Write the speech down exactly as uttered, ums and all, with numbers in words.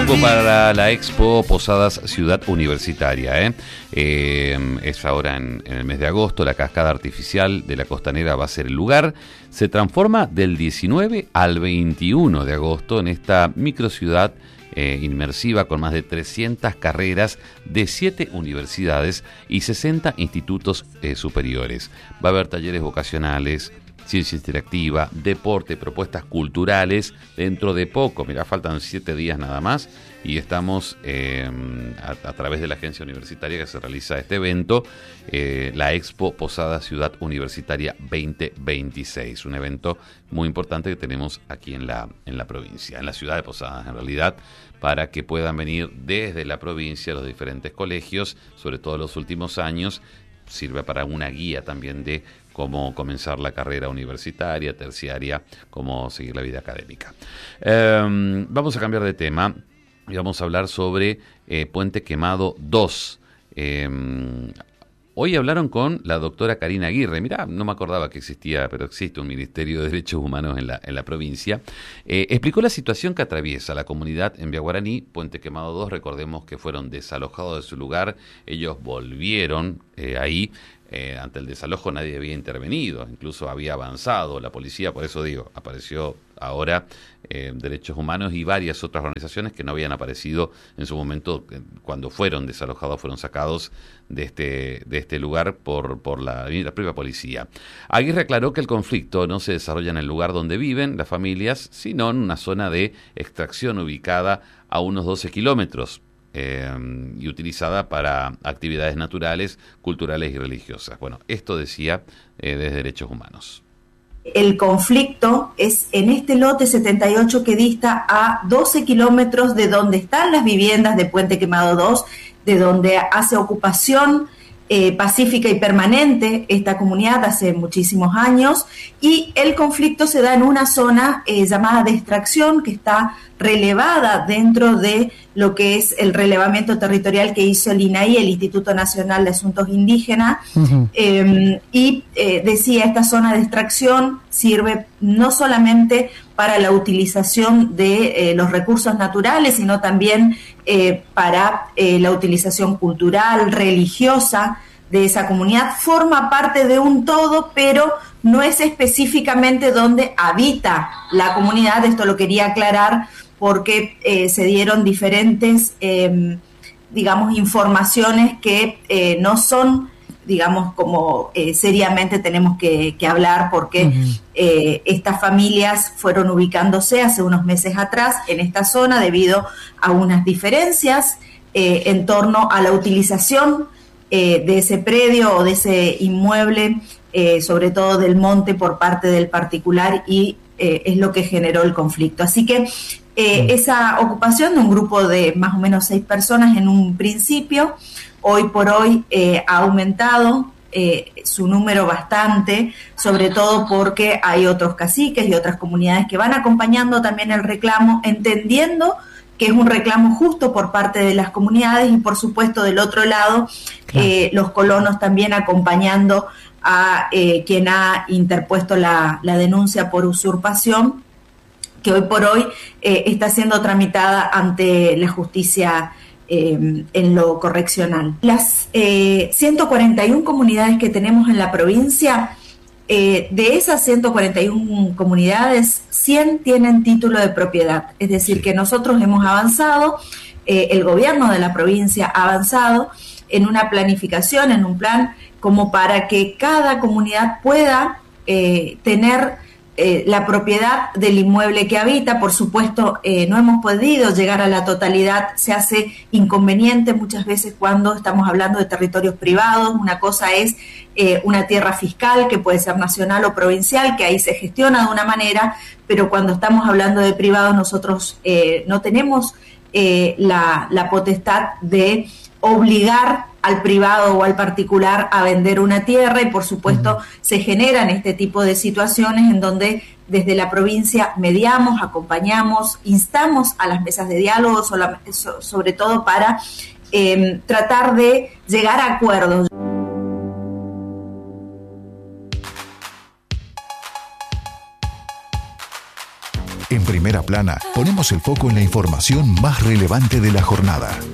poco para la Expo Posadas Ciudad Universitaria. ¿eh? Eh, es ahora en, en el mes de agosto. La cascada artificial de la Costanera va a ser el lugar. Se transforma del diecinueve al veintiuno de agosto en esta microciudad eh, inmersiva con más de trescientas carreras de siete universidades y sesenta institutos eh, superiores. Va a haber talleres vocacionales, ciencia interactiva, deporte, propuestas culturales. Dentro de poco, mirá, faltan siete días nada más y estamos eh, a, a través de la agencia universitaria que se realiza este evento, eh, la Expo Posada Ciudad Universitaria veinte veintiséis, un evento muy importante que tenemos aquí en la, en la provincia, en la ciudad de Posadas en realidad, para que puedan venir desde la provincia los diferentes colegios, sobre todo en los últimos años. Sirve para una guía también de cómo comenzar la carrera universitaria, terciaria, cómo seguir la vida académica. Eh, vamos a cambiar de tema y vamos a hablar sobre eh, Puente Quemado dos. Eh, hoy hablaron con la doctora Karina Aguirre. Mirá, no me acordaba que existía, pero existe un Ministerio de Derechos Humanos en la, en la provincia. Eh, explicó la situación que atraviesa la comunidad en Villa Guaraní. Puente Quemado dos, recordemos que fueron desalojados de su lugar. Ellos volvieron eh, ahí. Eh, ante el desalojo nadie había intervenido, incluso había avanzado la policía, por eso digo, apareció ahora eh, Derechos Humanos y varias otras organizaciones que no habían aparecido en su momento eh, cuando fueron desalojados, fueron sacados de este, de este lugar por, por la, la propia policía. Aguirre aclaró que el conflicto no se desarrolla en el lugar donde viven las familias, sino en una zona de extracción ubicada a unos doce kilómetros. Eh, y utilizada para actividades naturales, culturales y religiosas. Bueno, esto decía eh, desde Derechos Humanos. El conflicto es en este lote setenta y ocho que dista a doce kilómetros de donde están las viviendas de Puente Quemado dos, de donde hace ocupación eh, pacífica y permanente esta comunidad hace muchísimos años, y el conflicto se da en una zona eh, llamada de extracción que está relevada dentro de lo que es el relevamiento territorial que hizo el I N A I, el Instituto Nacional de Asuntos Indígenas, uh-huh. eh, y eh, decía, esta zona de extracción sirve no solamente para la utilización de eh, los recursos naturales, sino también eh, para eh, la utilización cultural, religiosa de esa comunidad. Forma parte de un todo, pero no es específicamente donde habita la comunidad. Esto lo quería aclarar porque eh, se dieron diferentes, eh, digamos, informaciones que eh, no son, digamos, como eh, seriamente tenemos que, que hablar, porque uh-huh. eh, estas familias fueron ubicándose hace unos meses atrás en esta zona debido a unas diferencias eh, en torno a la utilización eh, de ese predio o de ese inmueble, eh, sobre todo del monte por parte del particular, y eh, es lo que generó el conflicto. Así que Eh, esa ocupación de un grupo de más o menos seis personas en un principio, hoy por hoy eh, ha aumentado eh, su número bastante, sobre todo porque hay otros caciques y otras comunidades que van acompañando también el reclamo, entendiendo que es un reclamo justo por parte de las comunidades, y por supuesto del otro lado, claro. eh, los colonos también acompañando a eh, quien ha interpuesto la, la denuncia por usurpación, que hoy por hoy eh, está siendo tramitada ante la justicia eh, en lo correccional. Las eh, ciento cuarenta y una comunidades que tenemos en la provincia, eh, de esas ciento cuarenta y una comunidades, cien tienen título de propiedad, es decir, sí. que nosotros hemos avanzado, eh, el gobierno de la provincia ha avanzado en una planificación, en un plan, como para que cada comunidad pueda eh, tener Eh, la propiedad del inmueble que habita. Por supuesto, eh, no hemos podido llegar a la totalidad, se hace inconveniente muchas veces cuando estamos hablando de territorios privados. Una cosa es eh, una tierra fiscal, que puede ser nacional o provincial, que ahí se gestiona de una manera, pero cuando estamos hablando de privados nosotros eh, no tenemos eh, la, la potestad de obligar al privado o al particular a vender una tierra, y por supuesto uh-huh. se generan este tipo de situaciones en donde desde la provincia mediamos, acompañamos, instamos a las mesas de diálogo, sobre todo para eh, tratar de llegar a acuerdos. En primera Primera Plana ponemos el foco en la información más relevante de la jornada.